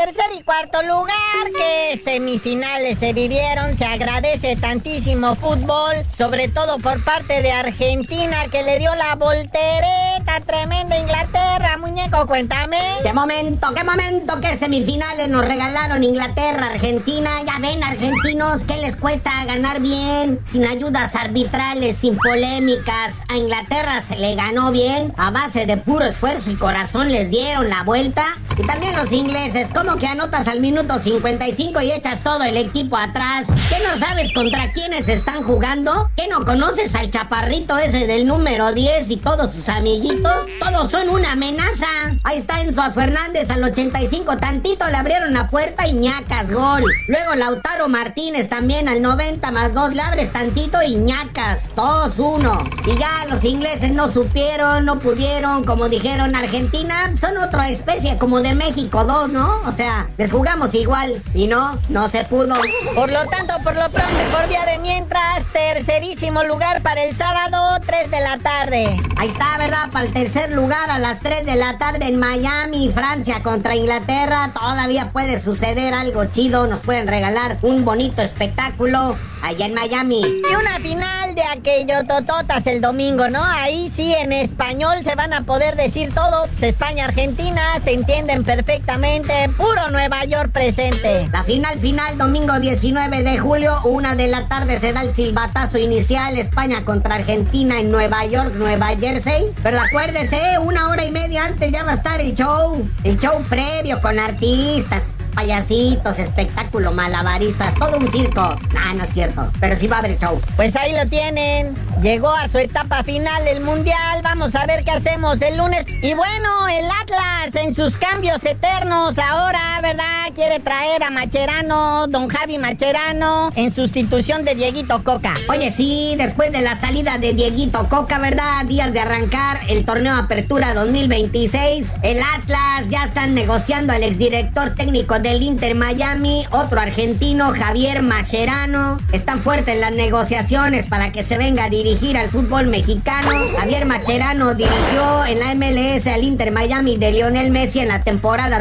tercer y cuarto lugar, qué semifinales se vivieron. Se agradece tantísimo fútbol, sobre todo por parte de Argentina, que le dio la voltereta tremenda a Inglaterra. Muñeco, cuéntame. ¡Qué momento, qué semifinales nos regalaron Inglaterra, Argentina! Ya ven, argentinos, ¿qué les cuesta ganar bien? Sin ayudas arbitrales, sin polémicas. A Inglaterra se le ganó bien, a base de puro esfuerzo y corazón les dieron la vuelta. Y también los ingleses, ¿cómo que anotas al minuto 55 y echas todo el equipo atrás? ¿Qué no sabes contra quiénes están jugando? ¿Qué no conoces al chaparrito ese del número 10 y todos sus amiguitos? Todos son una amenaza. Ahí está Enzo Fernández al 85, tantito le abrieron la puerta y ñacas, gol. Luego Lautaro Martínez también al 90 más 2, le abres tantito y ñacas, 2-1. Y ya los ingleses no supieron, no pudieron, como dijeron, Argentina son otra especie como de México 2, ¿no? O sea, les jugamos igual y no se pudo. Por lo tanto, por lo pronto, por vía de mientras, tercerísimo lugar para el sábado, 3 de la tarde. Ahí está, ¿verdad? Para el tercer lugar a las 3 de la tarde en Miami, Francia contra Inglaterra. Todavía puede suceder algo chido, nos pueden regalar un bonito espectáculo allá en Miami. Y una final de aquello tototas el domingo, ¿no? Ahí sí, en español se van a poder decir todo. España-Argentina, se entienden perfectamente. Puro Nueva York presente. La final, domingo 19 de julio, 1 de la tarde se da el silbatazo inicial. España contra Argentina en Nueva York, Nueva Jersey. Pero acuérdese, 1 hora y media antes ya va a estar el show. El show previo con artistas, payasitos, espectáculo, malabaristas, todo un circo. No es cierto, pero sí va a haber show. Pues ahí lo tienen. Llegó a su etapa final el Mundial. Vamos a ver qué hacemos el lunes. Y bueno, el Atlas en sus cambios eternos ahora, ¿verdad? Quiere traer a Mascherano, don Javi Mascherano, en sustitución de Dieguito Coca. Oye, sí, después de la salida de Dieguito Coca, ¿verdad? Días de arrancar el torneo Apertura 2026. El Atlas ya están negociando al exdirector técnico del Inter Miami, otro argentino, Javier Mascherano. Están fuertes las negociaciones para que se venga a dirigir al fútbol mexicano. Javier Mascherano dirigió en la MLS al Inter Miami de Lionel Messi en la temporada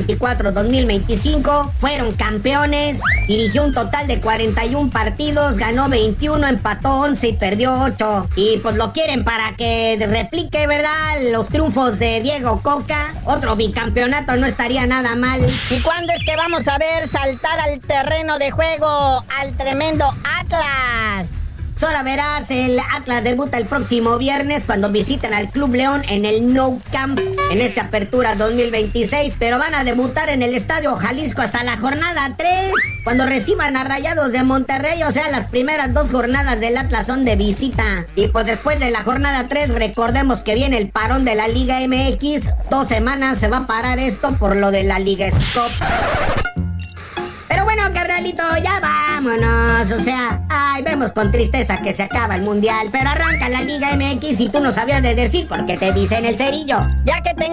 2024-2025. Fueron campeones. Dirigió un total de 41 partidos, ganó 21, empató 11 y perdió 8. Y pues lo quieren para que replique, ¿verdad?, los triunfos de Diego Coca. Otro bicampeonato no estaría nada mal. ¿Y cuándo es que vamos a ver saltar al terreno de juego al tremendo Atlas? Solo verás, el Atlas debuta el próximo viernes cuando visiten al Club León en el Nou Camp en esta Apertura 2026, pero van a debutar en el Estadio Jalisco hasta la jornada 3, cuando reciban a Rayados de Monterrey. O sea, las primeras 2 jornadas del Atlas son de visita. Y pues después de la jornada 3, recordemos que viene el parón de la Liga MX. 2 semanas se va a parar esto por lo de la Liga Cup. Pero bueno, carnalito, ya vámonos. O sea, vemos con tristeza que se acaba el Mundial, pero arranca la Liga MX y tú no sabías de decir porque te dicen el cerillo. Ya que